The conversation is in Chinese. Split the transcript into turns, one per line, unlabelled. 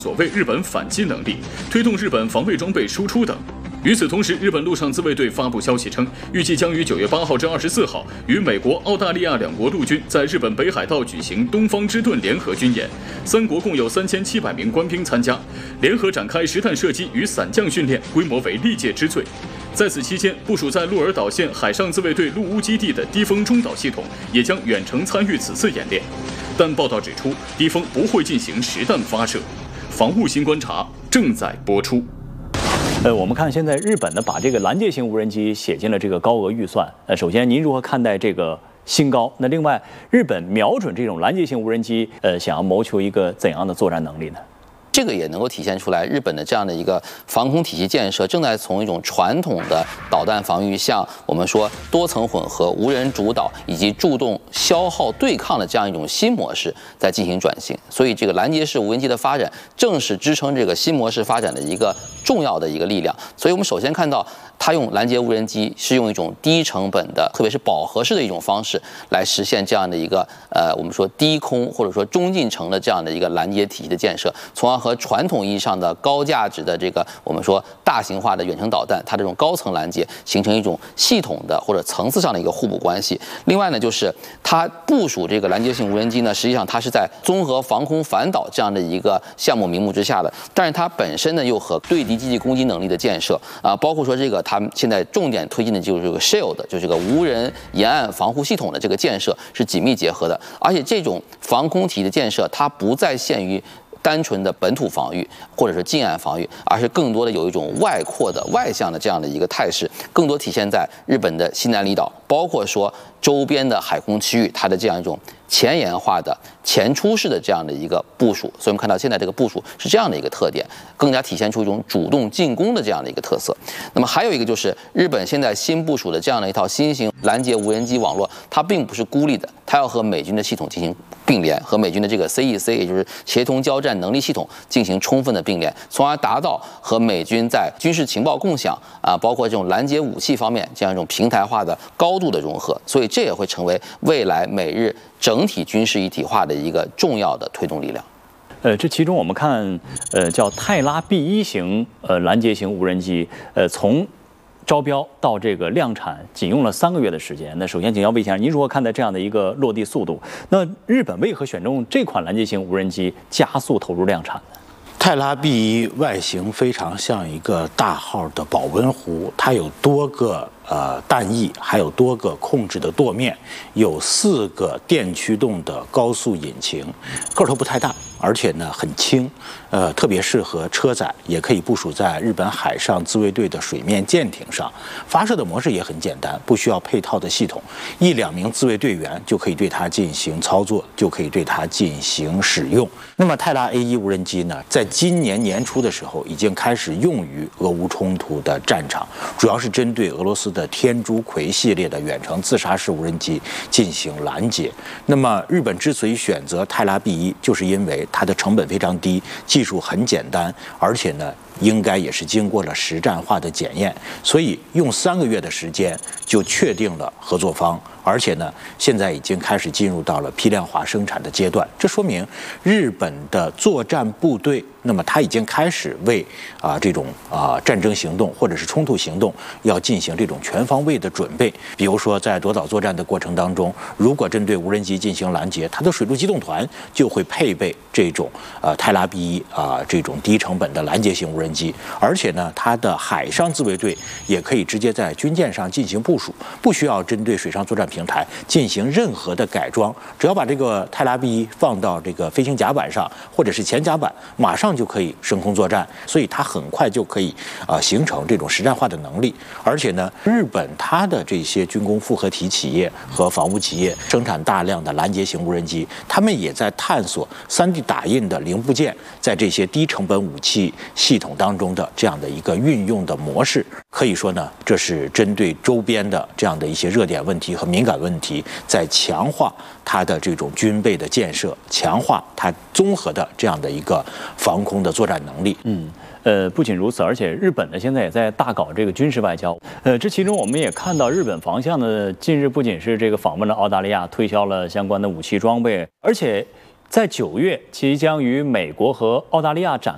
所谓日本反击能力，推动日本防卫装备输出等。与此同时，日本陆上自卫队发布消息称，预计将于9月8号至24号与美国、澳大利亚两国陆军在日本北海道举行东方之盾联合军演，三国共有3700名官兵参加，联合展开实弹射击与伞降训练，规模为历届之最。在此期间，部署在鹿儿岛县海上自卫队陆屋基地的低风中岛系统也将远程参与此次演练。但报道指出，低风不会进行实弹发射。防务新观察正在播出。
我们看现在日本呢把这个拦截型无人机写进了这个高额预算。首先您如何看待这个新高？那另外，日本瞄准这种拦截型无人机，想要谋求一个怎样的作战能力呢？
这个也能够体现出来，日本的这样的一个防空体系建设正在从一种传统的导弹防御，向我们说多层混合、无人主导以及注动消耗对抗的这样一种新模式在进行转型。所以，这个拦截式无人机的发展，正是支撑这个新模式发展的一个重要的一个力量。所以我们首先看到，它用拦截无人机是用一种低成本的，特别是饱和式的一种方式来实现这样的一个我们说低空或者说中近程的这样的一个拦截体系的建设，从而和传统意义上的高价值的这个我们说大型化的远程导弹，它这种高层拦截形成一种系统的或者层次上的一个互补关系。另外呢，就是它部署这个拦截性无人机呢，实际上它是在综合防空反导这样的一个项目名目之下的，但是它本身呢又和对敌机器攻击能力的建设包括说这个他们现在重点推进的就是这个 SHIELD， 就是这个无人沿岸防护系统的这个建设是紧密结合的，而且这种防空体的建设，它不再限于单纯的本土防御或者是近岸防御，而是更多的有一种外扩的外向的这样的一个态势，更多体现在日本的西南离岛，包括说周边的海空区域，它的这样一种前沿化的前出式的这样的一个部署。所以我们看到现在这个部署是这样的一个特点，更加体现出一种主动进攻的这样的一个特色。那么还有一个就是日本现在新部署的这样的一套新型拦截无人机网络，它并不是孤立的，它要和美军的系统进行并联，和美军的这个 CEC， 也就是协同交战能力系统进行充分的并联，从而达到和美军在军事情报共享包括这种拦截武器方面这样一种平台化的高度的融合。所以这也会成为未来美日整体军事一体化的一个重要的推动力量。
这其中我们看，叫泰拉 B1型拦截型无人机，从招标到这个量产仅用了3个月的时间。那首先请教魏先生，您如何看待这样的一个落地速度？那日本为何选中这款拦截型无人机加速投入量产呢？
泰拉 B1外形非常像一个大号的保温壶，它有多个弹翼，还有多个控制的舵面，有4个电驱动的高速引擎，个头不太大，而且呢很轻，特别适合车载，也可以部署在日本海上自卫队的水面舰艇上。发射的模式也很简单，不需要配套的系统，1-2名自卫队员就可以对它进行操作，就可以对它进行使用。那么泰拉 A1无人机呢，在今年年初的时候已经开始用于俄乌冲突的战场，主要是针对俄罗斯的天竺葵系列的远程自杀式无人机进行拦截。那么日本之所以选择泰拉 B1，就是因为它的成本非常低，技术很简单，而且呢应该也是经过了实战化的检验，所以用3个月的时间就确定了合作方，而且呢现在已经开始进入到了批量化生产的阶段。这说明日本的作战部队，那么它已经开始为这种战争行动或者是冲突行动要进行这种全方位的准备。比如说在夺岛作战的过程当中，如果针对无人机进行拦截，它的水陆机动团就会配备这种泰拉 B1这种低成本的拦截型无人机，而且呢它的海上自卫队也可以直接在军舰上进行部署，不需要针对水上作战平台进行任何的改装，只要把这个泰拉 B1放到这个飞行甲板上或者是前甲板，马上就可以升空作战，所以它很快就可以形成这种实战化的能力。而且呢，日本它的这些军工复合体企业和防务企业生产大量的拦截型无人机，他们也在探索 3D 打印的零部件在这些低成本武器系统当中的这样的一个运用的模式。可以说呢，这是针对周边的这样的一些热点问题和敏感问题，在强化它的这种军备的建设，强化它综合的这样的一个防空的作战能力。
不仅如此，而且日本呢现在也在大搞这个军事外交。这其中我们也看到日本防相呢，近日不仅是这个访问了澳大利亚，推销了相关的武器装备，而且在9月即将与美国和澳大利亚展